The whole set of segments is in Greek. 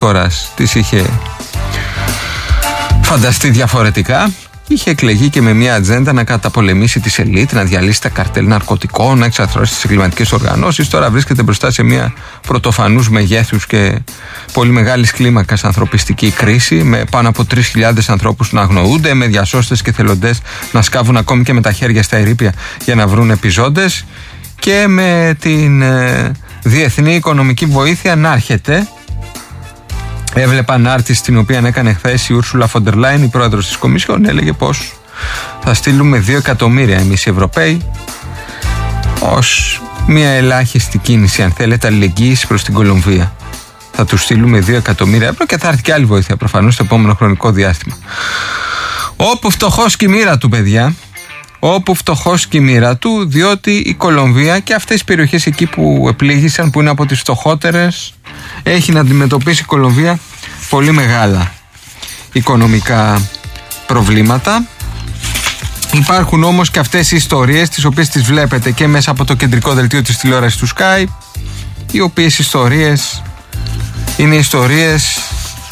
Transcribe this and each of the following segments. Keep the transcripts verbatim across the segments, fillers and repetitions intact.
χώρας τις είχε φανταστεί διαφορετικά. Είχε εκλεγεί και με μια ατζέντα να καταπολεμήσει τις ελίτ, να διαλύσει τα καρτέλ ναρκωτικών, να εξαθρώσει τις εγκληματικές οργανώσεις. Τώρα βρίσκεται μπροστά σε μια πρωτοφανούς μεγέθους και πολύ μεγάλης κλίμακας ανθρωπιστική κρίση, με πάνω από τρεις χιλιάδες ανθρώπους να αγνοούνται, με διασώστες και θελοντές να σκάβουν ακόμη και με τα χέρια στα ερείπια για να βρουν επιζώντες, και με την ε, διεθνή οικονομική βοήθεια να έρχεται. Έβλεπα ανάρτηση την οποία έκανε χθες η Ούρσουλα Φοντερ Λάιεν, η πρόεδρος της Κομισιόν. Έλεγε πως θα στείλουμε δύο εκατομμύρια εμείς οι Ευρωπαίοι ως μια ελάχιστη κίνηση, αν θέλετε, αλληλεγγύης προς την Κολομβία. Θα τους στείλουμε δύο εκατομμύρια ευρώ και θα έρθει και άλλη βοήθεια προφανώς στο επόμενο χρονικό διάστημα. Όπου φτωχός και η μοίρα του, παιδιά. Όπου φτωχός και η μοίρα του, διότι η Κολομβία και αυτές οι περιοχές εκεί που επλήγησαν, που είναι από τις φτωχότερες, έχει να αντιμετωπίσει η Κολομβία πολύ μεγάλα οικονομικά προβλήματα. Υπάρχουν όμως και αυτές οι ιστορίες, τις οποίες τις βλέπετε και μέσα από το κεντρικό δελτίο της τηλεόρασης του Sky, οι οποίες ιστορίες είναι ιστορίες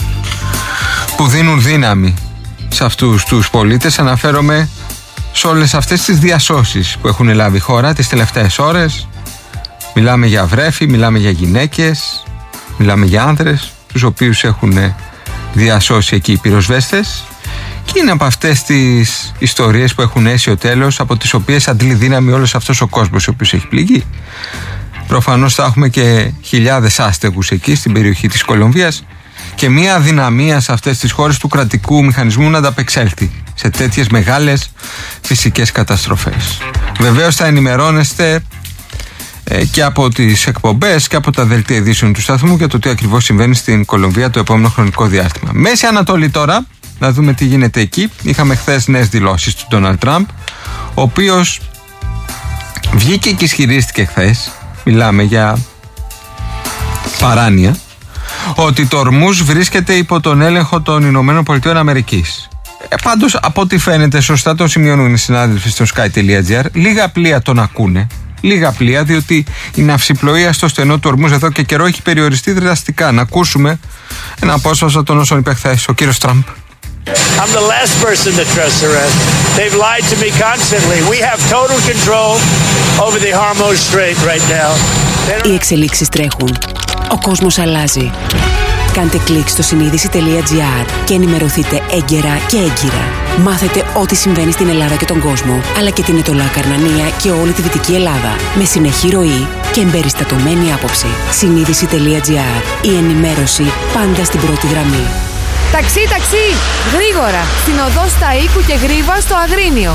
που δίνουν δύναμη σε αυτούς τους πολίτες. Αναφέρομαι σε όλες αυτές τις διασώσεις που έχουν λάβει η χώρα τις τελευταίες ώρες. Μιλάμε για βρέφη, μιλάμε για γυναίκες, μιλάμε για άνδρες, τους οποίους έχουν διασώσει εκεί οι πυροσβέστες, και είναι από αυτές τις ιστορίες που έχουν έσει ο τέλος, από τις οποίες αντλεί δύναμη όλος αυτός ο κόσμος ο οποίος έχει πληγεί. Προφανώς θα έχουμε και χιλιάδες άστεγους εκεί στην περιοχή της Κολομβίας και μια αδυναμία σε αυτές τις χώρες του κρατικού μηχανισμού να ανταπεξέλθει σε τέτοιες μεγάλες φυσικές καταστροφές. Βεβαίως θα ενημερώνεστε ε, και από τις εκπομπές και από τα δελτία ειδήσεων του σταθμού για το τι ακριβώς συμβαίνει στην Κολομβία το επόμενο χρονικό διάστημα. Μέση Ανατολή τώρα, να δούμε τι γίνεται εκεί. Είχαμε χθες νέες δηλώσεις του Ντόναλντ Τραμπ, ο οποίος βγήκε και ισχυρίστηκε χθες, μιλάμε για παράνοια, ότι το Ορμούζ βρίσκεται υπό τον έλεγχο των Ηνωμένων Πολιτειών Αμερικής. Ε, πάντως, από ό,τι φαίνεται, σωστά το σημειώνουν οι συνάδελφοι στο sky τελεία gr, λίγα πλοία τον ακούνε. Λίγα πλοία, διότι η ναυσιπλοεία στο στενό του Ορμούζ εδώ και καιρό έχει περιοριστεί δραστικά. Να ακούσουμε ένα απόσπασμα των όσων είπε χθες ο κύριος Τραμπ. I'm the last person to trust the rest. They've lied to me constantly. We have total control over the Hormuz Strait right now. Οι εξελίξεις τρέχουν. Ο κόσμος αλλάζει. Κάντε κλικ στο συνείδηση τελεία gr και ενημερωθείτε έγκαιρα και έγκυρα. Μάθετε ό,τι συμβαίνει στην Ελλάδα και τον κόσμο, αλλά και την Ετωλά Καρνανία και όλη τη Δυτική Ελλάδα, με συνεχή ροή και εμπεριστατωμένη άποψη. συνείδηση τελεία gr. Η ενημέρωση πάντα στην πρώτη γραμμή. Ταξί, ταξί! Γρήγορα! Στην οδό Σταΐκου και Γρίβα στο Αγρίνιο.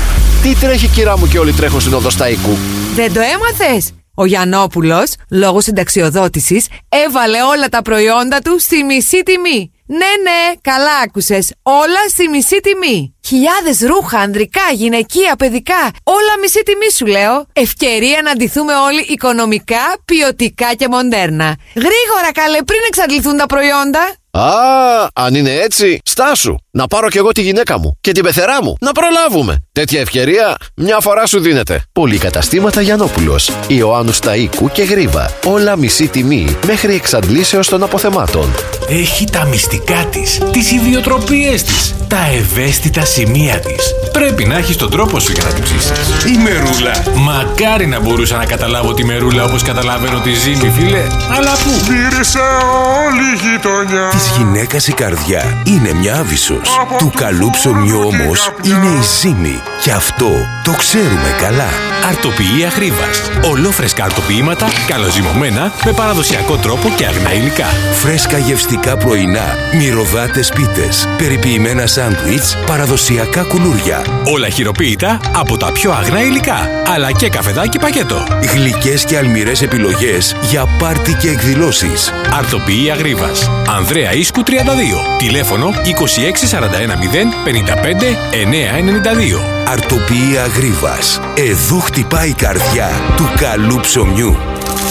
Τι τρέχει, κυρά μου, και όλοι τρέχουν στην οδό Σταΐκου? Δεν το έμαθες? Ο Γιαννόπουλος, λόγω συνταξιοδότησης, έβαλε όλα τα προϊόντα του στη μισή τιμή. Ναι, ναι, καλά άκουσες. Όλα στη μισή τιμή. Χιλιάδες ρούχα, ανδρικά, γυναικεία, παιδικά. Όλα μισή τιμή σου λέω. Ευκαιρία να ντυθούμε όλοι οικονομικά, ποιοτικά και μοντέρνα. Γρήγορα καλέ, πριν εξαντληθούν τα προϊόντα. Α, αν είναι έτσι, στάσου. Να πάρω κι εγώ τη γυναίκα μου και την πεθερά μου. Να προλάβουμε. Τέτοια ευκαιρία μια φορά σου δίνεται. Πολυκαταστήματα Γιαννόπουλος, Ιωάννου Σταΐκου και Γρίβα. Όλα μισή τιμή μέχρι εξαντλήσεως των αποθεμάτων. Έχει τα μυστικά της, τις ιδιοτροπίες της, τα ευαίσθητα σημεία της. Πρέπει να έχεις τον τρόπο σου για να την ψήσεις. Η μερούλα. Μακάρι να μπορούσα να καταλάβω τη μερούλα όπως καταλαβαίνω τη ζύμη, φίλε. Αλλά πού? Μύρισε όλη η γειτονιά. Της γυναίκας η καρδιά είναι μια άβυσσος. Του καλού ψωμιού όμως είναι η ζύμη. Και αυτό το ξέρουμε καλά. Αρτοποιεί Αχρήβας. Ολόφρεσκα αρτοποιήματα, καλοζυμωμένα, με παραδοσιακό τρόπο και αγνά υλικά. Φρέσκα γευστικά πρωινά, μυρωδάτες πίτες, περιποιημένα σάντουιτς, παραδοσιακά κουλούρια. Όλα χειροποίητα από τα πιο αγνά υλικά, αλλά και καφεδάκι πακέτο. Γλυκές και αλμυρές επιλογές για πάρτι και εκδηλώσεις. Αρτοποιεί Αχρήβας. Ανδρέα Ίσκου τριάντα δύο. Τηλέφωνο είκοσι έξι σαράντα ένα μηδέν πενήντα πέντε εννιακόσια ενενήντα δύο. Αρτοποιεί Αχρήβας. Εδώ χτυπάει η καρδιά του καλού ψωμιού.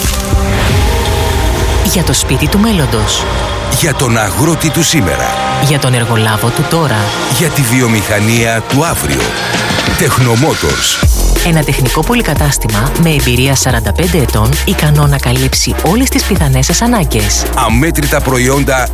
Για το σπίτι του μέλλοντος. Για τον αγρότη του σήμερα. Για τον εργολάβο του τώρα. Για τη βιομηχανία του αύριο. Τεχνομότορς. Ένα τεχνικό πολυκατάστημα με εμπειρία σαράντα πέντε ετών, ικανό να καλύψει όλες τις πιθανές σας ανάγκες. Αμέτρητα προϊόντα